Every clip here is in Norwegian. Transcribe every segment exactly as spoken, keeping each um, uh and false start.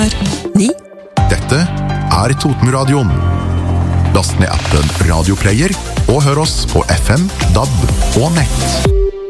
Ni. Dette er Totenradioen. Last ned appen Radioplayer og hør oss på F M, D A B og nett.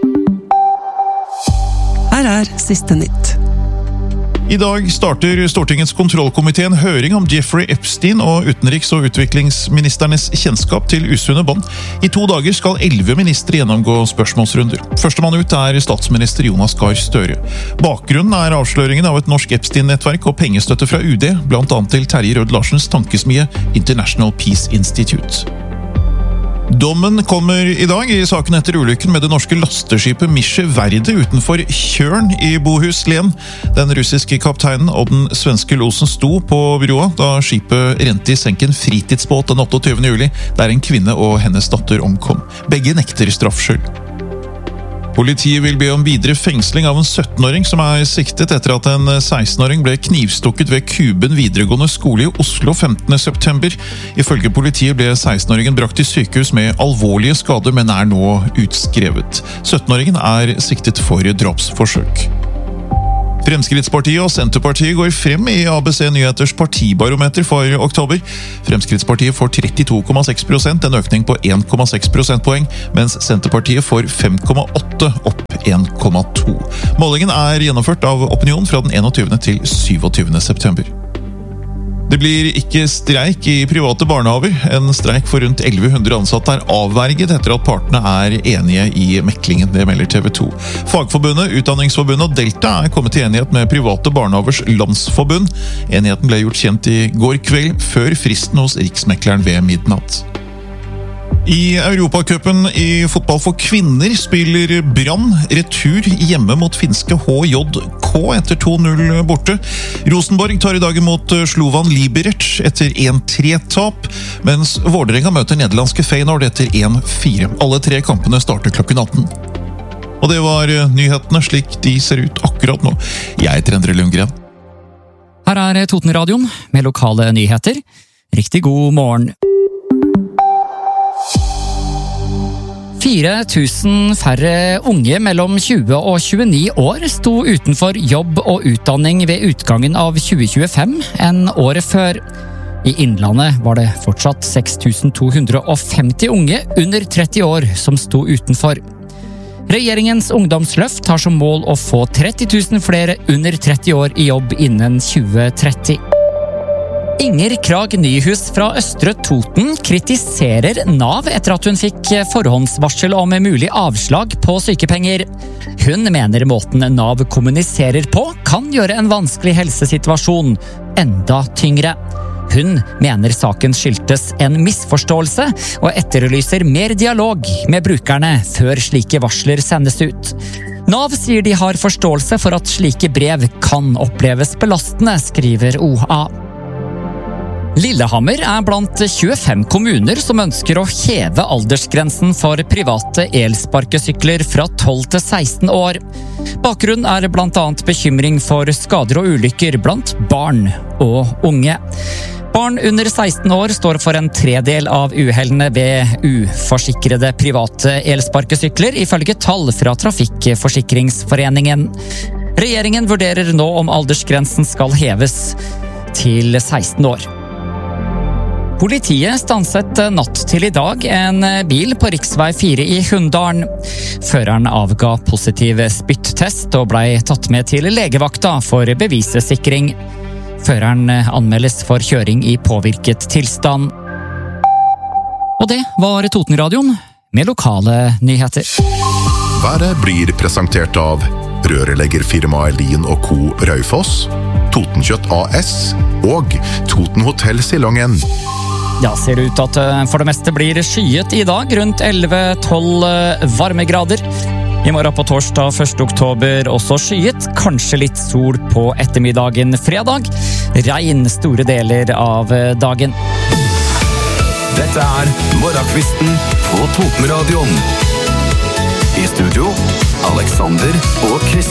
Her er siste nytt. I dag starter Stortingets kontrollkomité en høring om Jeffrey Epstein og utenriks- og utviklingsministernes kjennskap til usunne bånd. I to dager skal elleve ministre gjennomgå spørsmålsrunder. Førstemann ut er statsminister Jonas Gahr Støre. Bakgrunnen er avsløringen av et norsk Epstein-nettverk og pengestøtte fra U D, blant annet til Terje Rød Larsens tankesmie International Peace Institute. Dommen kommer i dag i saken etter ulykken med det norske lasteskipet Misje Verde utenfor Kjørn i Bohuslän. Den russiske kapteinen og den svenske losen sto på byrået da skipet rente i senk en fritidsbåt den otteogtyvende juli, der en kvinne og hennes datter omkom. Begge nekter straffskyld. Politiet vil be om videre fengsling av en syttenåring som er siktet etter at en sekstenåring ble knivstukket ved Kuben videregående skole i Oslo femtende september. Ifølge politiet ble sekstenåringen brakt til sykehus med alvorlige skader, men er nå utskrevet. syttenåringen er siktet for drapsforsøk. Fremskrittspartiet og Senterpartiet går frem i A B C Nyheters partibarometer for oktober. Fremskrittspartiet får trettito komma seks prosent, en økning på en komma seks prosentpoeng, mens Senterpartiet får fem komma åtte, opp en komma to. Målingen er gjennomført av Opinion fra den enogtyvende til syvogtyvende september. Det blir ikke streik i private barnehaver. En streik for rundt elleve hundre ansatte er avverget etter at partene er enige i meklingen, det melder T V to. Fagforbundet, Utdanningsforbundet og Delta er kommet til enighet med Private Barnehavers Landsforbund. Enigheten ble gjort kjent i går kveld, før fristen hos Riksmekleren ved midnatt. I Europacupen i fotball for kvinner spiller Brann retur hjemme mot finske H J K etter to null borte. Rosenborg tar i dag imot Slovan Liberec etter en tre-tap, mens Vålerenga møter nederlandske Feyenoord etter en fire. Alle tre kampene starter klokken atten. Og det var nyhetene slik de ser ut akkurat nå. Jeg heter Endre Lundgren. Her er Totenradioen med lokale nyheter. Riktig god morgen. fire tusen færre unge mellom tjue og tjueni år sto utenfor jobb og utdanning ved utgangen av tjue tjuefem enn året før. I Innlandet var det fortsatt seks tusen to hundre og femti unge under tretti år som sto utenfor. Regjeringens ungdomsløft har som mål å få tretti tusen flere under tretti år i jobb innen tjue tretti. Inger Krag Nyhus fra Østre Toten kritiserer Nav etter at hun fikk forhåndsvarsel om mulig avslag på sykepenger. Hun mener måten Nav kommuniserer på kan gjøre en vanskelig helsesituasjon enda tyngre. Hun mener saken skyldtes en misforståelse og etterlyser mer dialog med brukerne før slike varsler sendes ut. Nav sier de har forståelse for at slike brev kan oppleves belastende, skriver O A. Lillehammer er blant tjuefem kommuner som ønsker å heve aldersgrensen for private elsparkesykler fra tolv til seksten år. Bakgrunnen er blant annet bekymring for skader og ulykker blant barn og unge. Barn under seksten år står for en tredel av uhellene ved uforsikrede private elsparkesykler, ifølge tall fra Trafikkforsikringsforeningen. Regjeringen vurderer nå om aldersgrensen skal heves til seksten år. Politiet stanset natt til i dag en bil på riksvei fire i Hunndalen. Føreren avga positiv spyttest og ble tatt med til legevakta for bevissikring. Føreren anmeldes for kjøring i påvirket tilstand. Og det var Totenradioen med lokale nyheter. Været blir presentert av rørleggerfirmaet Lien og Co. Raufoss, Totenkjøtt A S og Toten Hotel Silongen. Ja, ser det ut at for det meste blir skyet i dag, rundt elleve tolv varmegrader. I morgen på torsdag første oktober også skyet, kanskje litt sol på ettermiddagen fredag. Regn store deler av dagen. Dette er Morgenkvisten på Totenradioen. I studio, Alexander og Kristian.